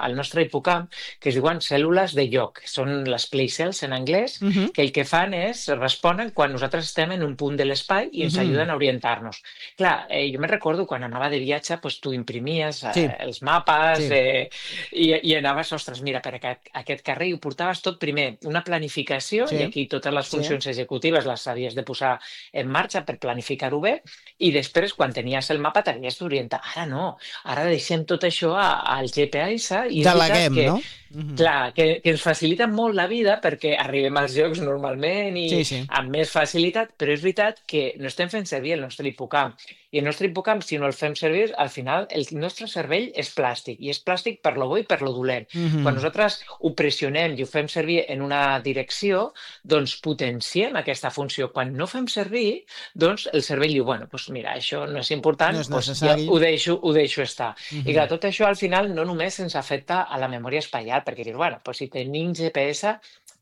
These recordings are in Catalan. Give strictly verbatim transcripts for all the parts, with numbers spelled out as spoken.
al nostre hipocamp que es diuen cèl·lules de lloc, són les play cells en anglès, uh -huh. que el que fan és responen quan nosaltres estem en un punt de l'espai i ens uh -huh. ajuden a orientar-nos. Clar, eh, jo me recordo quan anava de viatge, pues, tu imprimies eh, sí. els mapes sí. eh, i, i anaves, ostres, mira, per aquest, aquest carrer i ho portaves tot primer, una planificació, sí. i aquí totes les funcions sí. executives les havies de posar en marxa per planificar-ho bé, i després, quan tenies el mapa, t'havies d'orientar. Ara no, ara deixem tot això al G P S i és Deleguem, que, no? clar, que, que ens facilita molt la vida perquè arribem als llocs normalment i sí, sí. amb més facilitat, però és veritat que no estem fent servir el nostre hipocamp. I el nostre hipocamp, si no el fem servir, al final el nostre cervell és plàstic, i és plàstic per lo bo i per lo dolent. Mm-hmm. Quan nosaltres ho pressionem i ho fem servir en una direcció, doncs potenciem aquesta funció. Quan no fem servir, doncs el cervell diu, bueno, doncs mira, això no és important, no és doncs ja ho deixo, ho deixo estar. Mm-hmm. I clar, tot això al final no només ens afecta a la memòria espaial, perquè dius, bueno, doncs si tenim G P S,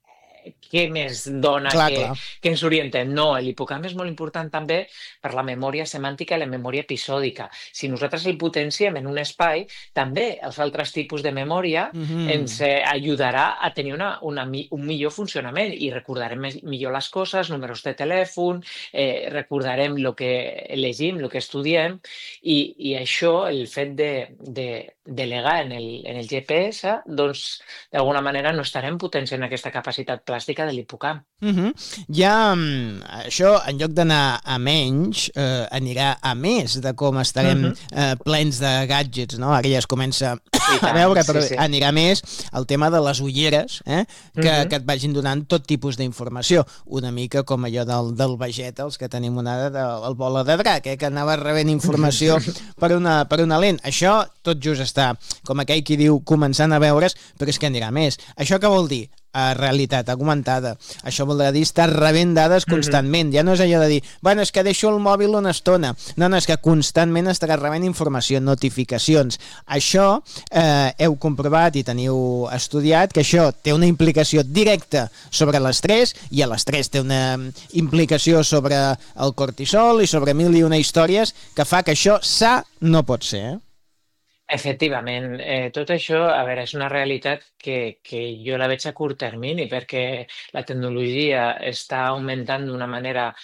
què més dona clar, que, clar. que ens orientem? No, l'hipocamp és molt important també per la memòria semàntica i la memòria episòdica. Si nosaltres el potenciem en un espai, també els altres tipus de memòria mm-hmm. ens eh, ajudarà a tenir una, una, un millor funcionament i recordarem millor les coses, números de telèfon, eh, recordarem el que llegim, el que estudiem, i, i això, el fet de, de delegar en el, en el G P S, doncs d'alguna manera no estarem potenciant aquesta capacitat plàstica de l'hipocamp. Uh-huh. Ja, això, en lloc d'anar a menys, eh, anirà a més de com estarem uh-huh. eh, plens de gadgets, no? Ara ja es comença tant, a veure, però sí, sí. anirà més el tema de les ulleres, eh? que, uh-huh. que et vagin donant tot tipus d'informació. Una mica com allò del, del Vegeta, els que tenim una del bola de drac, eh? que anava rebent informació per una, per una lent. Això tot just està, com aquell qui diu, començant a veure's, però és que anirà més. Això què vol dir? A realitat augmentada. Això voldrà dir estar rebent dades constantment. Mm-hmm. Ja no és allò de dir, bueno, és que deixo el mòbil una estona. No, no, és que constantment estaràs rebent informació, notificacions. Això eh, heu comprovat i teniu estudiat que això té una implicació directa sobre l'estrès i a l'estrès té una implicació sobre el cortisol i sobre mil i una històries que fa que això sa no pot ser, eh? Efectivament, eh, tot això, a veure, és una realitat que, que jo la veig a curt termini perquè la tecnologia està augmentant d'una manera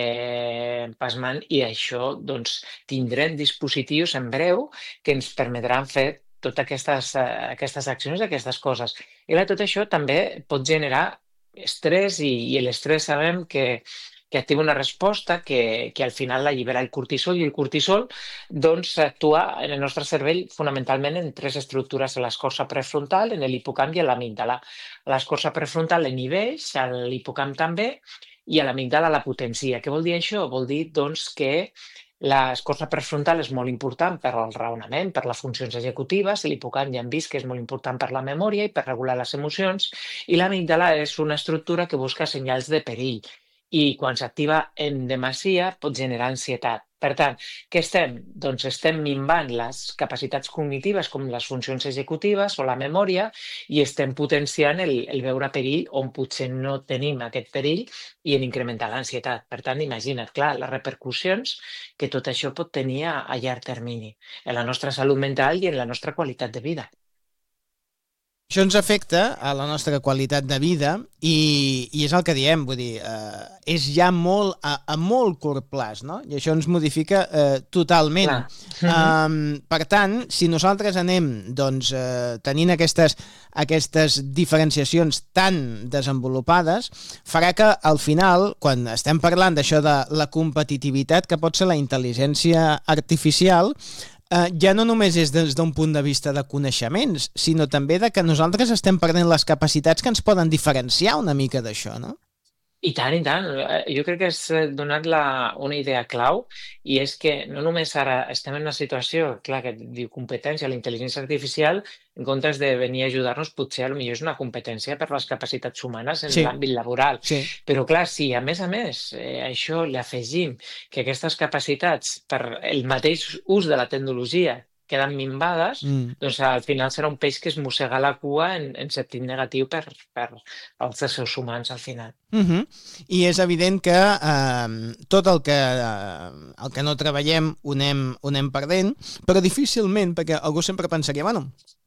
eh, pasmant i això, doncs, tindrem dispositius en breu que ens permetran fer totes aquestes, uh, aquestes accions, aquestes coses. I clar, tot això també pot generar estrès i, i l'estrès sabem que que activa una resposta que, que al final allibera el cortisol i el cortisol doncs actua en el nostre cervell fonamentalment en tres estructures, en l'escorça prefrontal, en l'hipocamp i en l'amígdala. L'escorça prefrontal inhibeix, l'hipocamp també, i a l'amígdala la potencia. Què vol dir això? Vol dir doncs que l'escorça prefrontal és molt important per al raonament, per les funcions executives, l'hipocamp ja hem vist que és molt important per la memòria i per regular les emocions, i l'amígdala és una estructura que busca senyals de perill. I quan s'activa en demasia pot generar ansietat. Per tant, què estem? Doncs estem minvant les capacitats cognitives com les funcions executives o la memòria i estem potenciant el, el veure perill on potser no tenim aquest perill i en incrementar l'ansietat. Per tant, imagina't, clar, les repercussions que tot això pot tenir a, a llarg termini en la nostra salut mental i en la nostra qualitat de vida. Això ens afecta a la nostra qualitat de vida i, i és el que diem, vull dir, eh, és ja molt a, a molt curt plaç, no? I això ens modifica eh, totalment. Um, per tant, si nosaltres anem doncs, eh, tenint aquestes, aquestes diferenciacions tan desenvolupades, farà que al final, quan estem parlant d'això de la competitivitat que pot ser la intel·ligència artificial, Uh, ja no només és des d'un punt de vista de coneixements, sinó també de que nosaltres estem perdent les capacitats que ens poden diferenciar una mica d'això, no? I tant, i tant. Jo crec que has donat la, una idea clau i és que no només ara estem en una situació, clar, que diu competència, la intel·ligència artificial, en comptes de venir a ajudar-nos, potser potser és una competència per les capacitats humanes en sí. l'àmbit laboral. Sí. Però clar, si a més a més eh, això li afegim que aquestes capacitats per el mateix ús de la tecnologia queden minvades, mm. doncs al final serà un peix que es mossega la cua en, en sentit negatiu per, per als éssers humans al final. Mm-hmm. I és evident que eh, tot el que, eh, el que no treballem ho anem, ho anem perdent, però difícilment, perquè algú sempre pensaria, bueno,